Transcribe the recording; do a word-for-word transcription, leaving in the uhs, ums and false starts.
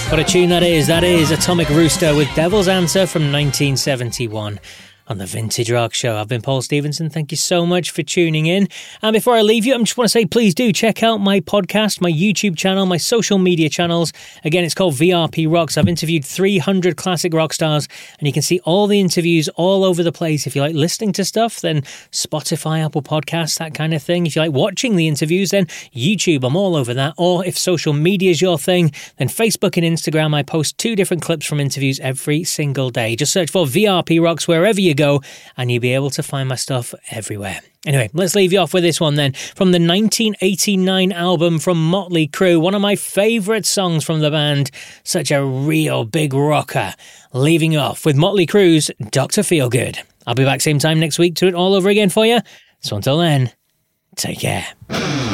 What a tune that is. That is Atomic Rooster with Devil's Answer from nineteen seventy-one. On the Vintage Rock Show. I've been Paul Stevenson. Thank you so much for tuning in. And before I leave you, I just want to say, please do check out my podcast, my YouTube channel, my social media channels. Again, it's called V R P Rocks. I've interviewed three hundred classic rock stars, and you can see all the interviews all over the place. If you like listening to stuff, then Spotify, Apple Podcasts, that kind of thing. If you like watching the interviews, then YouTube, I'm all over that. Or if social media is your thing, then Facebook and Instagram. I post two different clips from interviews every single day. Just search for V R P Rocks wherever you go, and you'll be able to find my stuff everywhere. Anyway, let's leave you off with this one then. From the nineteen eighty-nine album from Motley Crue, one of my favourite songs from the band, such a real big rocker. Leaving you off with Motley Crue's Doctor Feelgood. I'll be back same time next week to do it all over again for you. So until then, take care.